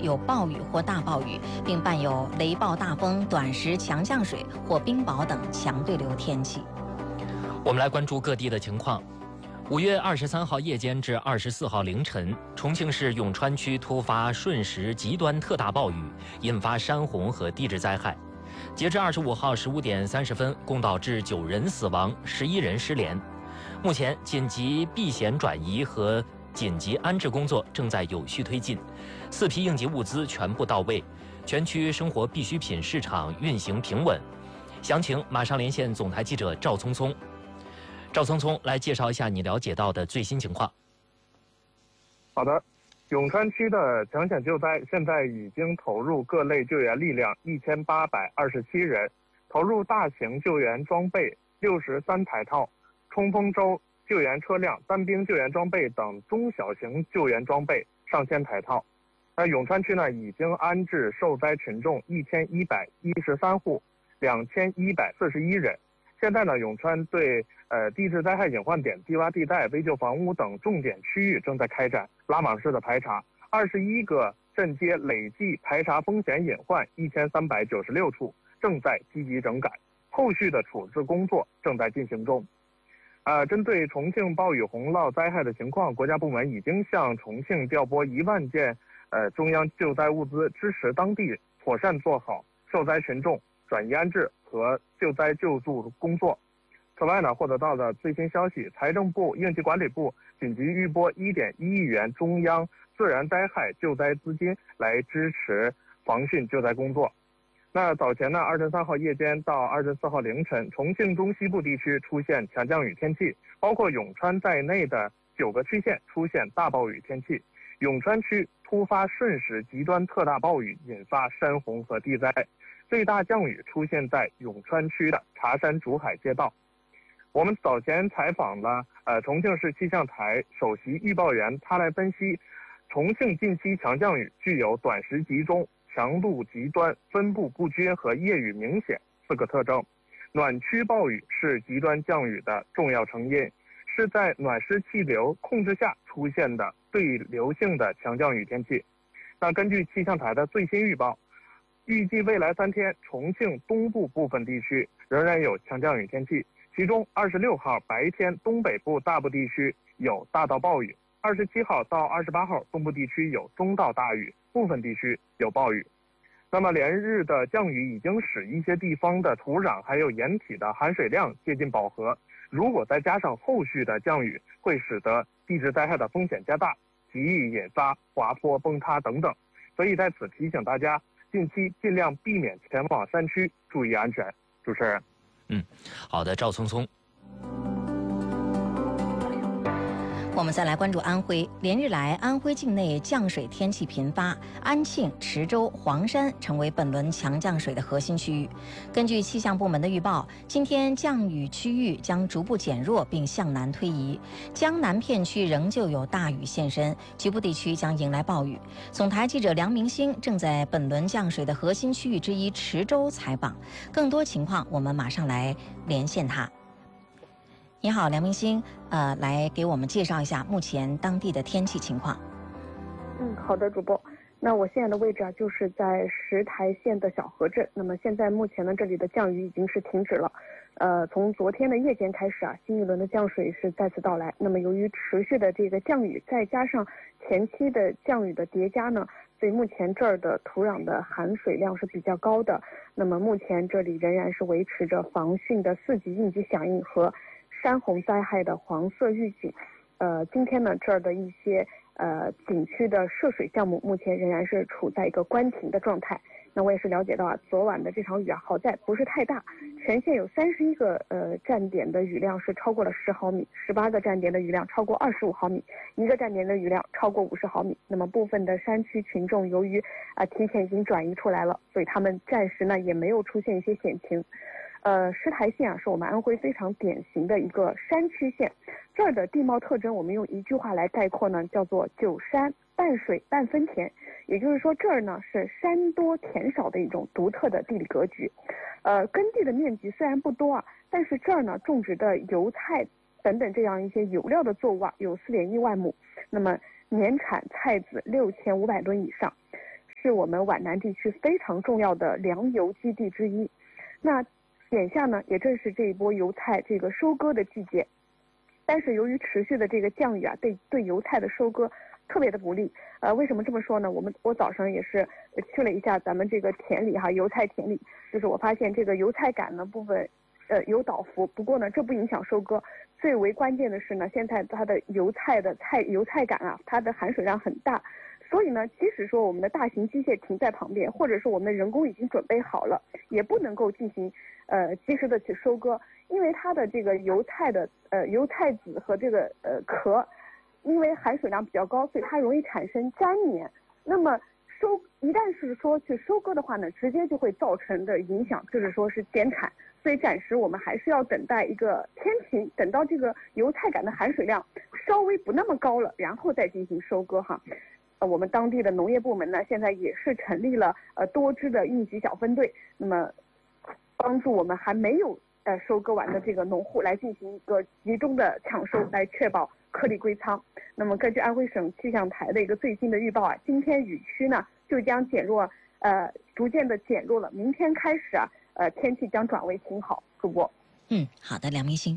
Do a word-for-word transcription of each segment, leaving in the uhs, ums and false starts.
有暴雨或大暴雨，并伴有雷暴大风、短时强降水或冰雹等强对流天气。 我们来关注各地的情况。五月二十三号夜间至二十四号凌晨，重庆市永川区突发瞬时极端特大暴雨，引发山洪和地质灾害。截至二十五号十五点三十分，共导致九人死亡，十一人失联。目前，紧急避险转移和紧急安置工作正在有序推进，四批应急物资全部到位，全区生活必需品市场运行平稳。详情马上连线总台记者赵聪聪。赵聪聪来介绍一下你了解到的最新情况。 好的，永川区的抢险救灾现在已经投入各类救援力量一千八百二十七人，投入大型救援装备六十三台套、冲锋舟救援车辆、单兵救援装备等中小型救援装备上千台套。那永川区呢，已经安置受灾群众一千一百一十三户，两千一百四十一人。现在呢，永川对呃地质灾害隐患点、低洼地带、危旧房屋等重点区域正在开展拉网式的排查，二十一个镇街累计排查风险隐患一千三百九十六处，正在积极整改，后续的处置工作正在进行中。呃，针对重庆暴雨洪涝灾害的情况，国家部门已经向重庆调拨一万件呃中央救灾物资，支持当地妥善做好受灾群众转移安置和救灾救助工作。此外呢，获得到的最新消息，财政部、应急管理部紧急预拨一点一亿元中央自然灾害救灾资金来支持防汛救灾工作。那早前呢，二十三号夜间到二十四号凌晨，重庆中西部地区出现强降雨天气，包括永川在内的九个区县出现大暴雨天气。永川区突发瞬时极端特大暴雨，引发山洪和地灾。最大降雨出现在永川区的茶山竹海街道。我们早前采访了呃重庆市气象台首席预报员，他来分析重庆近期强降雨具有短时集中、强度极端、分布不均和夜雨明显四个特征。暖区暴雨是极端降雨的重要成因，是在暖湿气流控制下出现的对流性的强降雨天气。那根据气象台的最新预报，预计未来三天，重庆东部部分地区仍然有强降雨天气，其中二十六号白天东北部大部地区有大到暴雨，二十七号到二十八号东部地区有中到大雨，部分地区有暴雨。那么连日的降雨已经使一些地方的土壤还有盐体的含水量接近饱和，如果再加上后续的降雨，会使得地质灾害的风险加大，极易引发滑坡、崩塌等等。所以在此提醒大家，近期尽量避免前往山区，注意安全。主持人， 嗯，好的，赵聪聪。 我们再来关注安徽。连日来，安徽境内降水天气频发，安庆、池州、黄山成为本轮强降水的核心区域。根据气象部门的预报，今天降雨区域将逐步减弱并向南推移，江南片区仍旧有大雨现身，局部地区将迎来暴雨。总台记者梁明星正在本轮降水的核心区域之一池州采访，更多情况我们马上来连线他。你好，梁明星，呃，来给我们介绍一下目前当地的天气情况。 嗯，好的，主播。那我现在的位置啊，就是在石台县的小河镇。那么现在目前呢，这里的降雨已经是停止了。呃，从昨天的夜间开始啊，新一轮的降水是再次到来。那么由于持续的这个降雨，再加上前期的降雨的叠加呢，所以目前这儿的土壤的含水量是比较高的。那么目前这里仍然是维持着防汛的四级应急响应和山洪灾害的黄色预警。呃，今天呢，这儿的一些呃景区的涉水项目目前仍然是处在一个关停的状态。那我也是了解到啊，昨晚的这场雨啊，好在不是太大，全县有三十一个呃站点的雨量是超过了十毫米，十八个站点的雨量超过二十五毫米，一个站点的雨量超过五十毫米。那么部分的山区群众由于啊、呃、提前已经转移出来了，所以他们暂时呢也没有出现一些险情。呃，石台县啊，是我们安徽非常典型的一个山区县。这儿的地貌特征，我们用一句话来概括呢，叫做九山半水半分田。也就是说，这儿呢是山多田少的一种独特的地理格局。呃，耕地的面积虽然不多啊，但是这儿呢种植的油菜等等这样一些有料的作物啊，有四点一万亩，那么年产菜籽六千五百吨以上。 是我们皖南地区非常重要的粮油基地之一。那眼下呢，也正是这一波油菜这个收割的季节，但是由于持续的这个降雨啊，对对油菜的收割特别的不利。呃，为什么这么说呢？我们我早上也是去了一下咱们这个田里哈，油菜田里，就是我发现这个油菜杆的部分，呃，有倒伏。不过呢，这不影响收割。最为关键的是呢，现在它的油菜的菜油菜杆啊，它的含水量很大。所以呢，即使说我们的大型机械停在旁边，或者是我们的人工已经准备好了，也不能够进行呃及时的去收割，因为它的这个油菜的呃油菜籽和这个呃壳，因为含水量比较高，所以它容易产生粘黏。那么收一旦是说去收割的话呢，直接就会造成的影响就是说是减产。所以暂时我们还是要等待一个天晴，等到这个油菜杆的含水量稍微不那么高了，然后再进行收割哈。呃，我们当地的农业部门呢，现在也是成立了呃多支的应急小分队，那么帮助我们还没有呃收割完的这个农户来进行一个集中的抢收，来确保颗粒归仓。那么根据安徽省气象台的一个最新的预报啊，今天雨区呢就将减弱，呃，逐渐的减弱了。明天开始啊，呃，天气将转为晴好。主播， 嗯，好的，梁明星。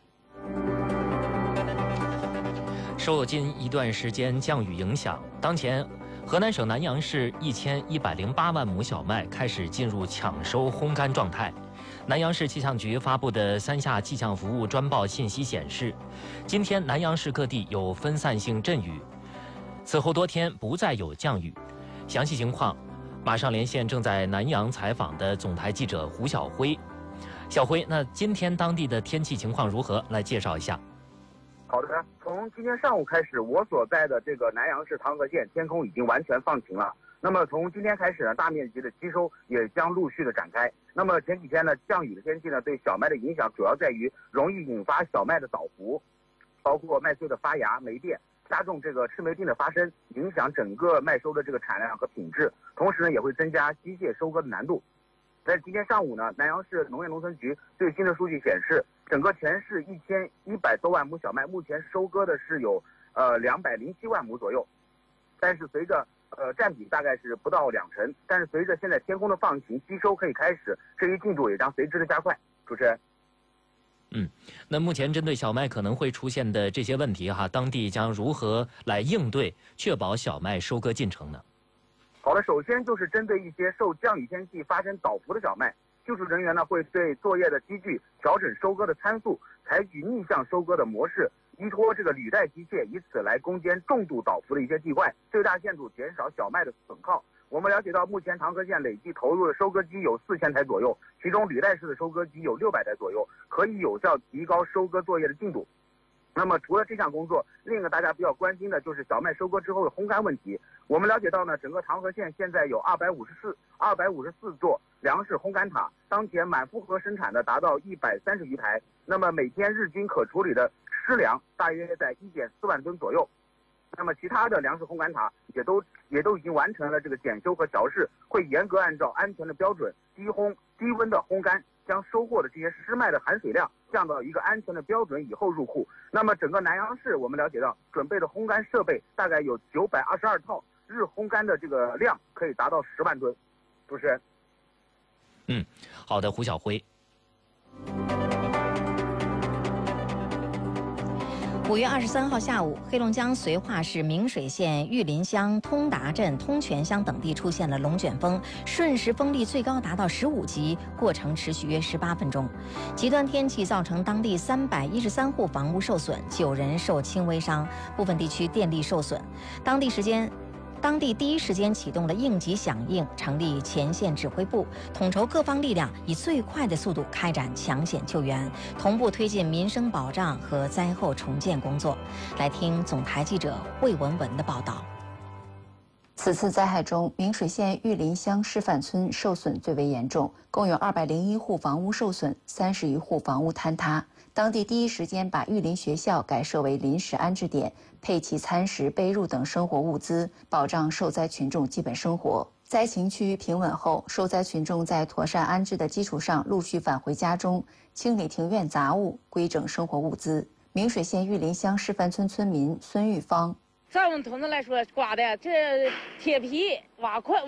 受近一段时间降雨影响，当前河南省南阳市一千一百零八万亩小麦开始进入抢收烘干状态。南阳市气象局发布的三下气象服务专报信息显示，今天南阳市各地有分散性阵雨，此后多天不再有降雨。详细情况，马上连线正在南阳采访的总台记者胡晓辉。小辉，那今天当地的天气情况如何？来介绍一下。 好的，从今天上午开始，我所在的这个南阳市唐河县天空已经完全放晴了。那么从今天开始呢，大面积的吸收也将陆续的展开。那么前几天呢，降雨的天气呢，对小麦的影响主要在于容易引发小麦的倒伏，包括麦穗的发芽、霉变，加重这个赤霉病的发生，影响整个麦收的这个产量和品质。同时呢，也会增加机械收割的难度。在今天上午呢，南阳市农业农村局最新的数据显示，整个全市一千一百多万亩小麦，目前收割的是有呃两百零七万亩左右，但是随着呃占比大概是不到两成，但是随着现在天空的放晴，吸收可以开始，这一进度也将随之的加快。主持人。 嗯，那目前针对小麦可能会出现的这些问题哈，当地将如何来应对，确保小麦收割进程呢？ 好了，首先就是针对一些受降雨天气发生倒伏的小麦，技术人员呢会对作业的机具调整收割的参数，采取逆向收割的模式，依托这个履带机械，以此来攻坚重度倒伏的一些地块，最大限度减少小麦的损耗。我们了解到，目前唐河县累计投入的收割机有四千台左右，其中履带式的收割机有六百台左右，可以有效提高收割作业的进度。那么除了这项工作，另一个大家比较关心的就是小麦收割之后的烘干问题。我们了解到呢，整个唐河县现在有二百五十四、二百五十四座粮食烘干塔，当前满负荷生产的达到一百三十余台。那么每天日均可处理的湿粮大约在一点四万吨左右。那么其他的粮食烘干塔也都也都已经完成了这个检修和调试，会严格按照安全的标准，低烘低温的烘干，将收获的这些湿麦的含水量降到一个安全的标准以后入库。那么整个南阳市我们了解到，准备的烘干设备大概有九百二十二套，日烘干的这个量可以达到十万吨。主持人。 嗯，好的，胡晓辉。 五月二十三号下午，黑龙江绥化市明水县玉林乡通达镇通泉乡等地出现了龙卷风，瞬时风力最高达到十五级，过程持续约十八分钟。极端天气造成当地三百一十三户房屋受损，九人受轻微伤，部分地区电力受损。当地时间。当地第一时间启动了应急响应，成立前线指挥部，统筹各方力量，以最快的速度开展抢险救援，同步推进民生保障和灾后重建工作。来听总台记者魏文文的报道。 此次灾害中，明水县玉林乡示范村受损最为严重，共有二百零一户房屋受损，三十余户房屋坍塌。当地第一时间把玉林学校改设为临时安置点，配齐餐食、被褥等生活物资，保障受灾群众基本生活。灾情趋于平稳后，受灾群众在妥善安置的基础上，陆续返回家中，清理庭院杂物，规整生活物资。明水县玉林乡示范村村民孙玉芳。 咱们村子来说，刮的这铁皮、瓦块。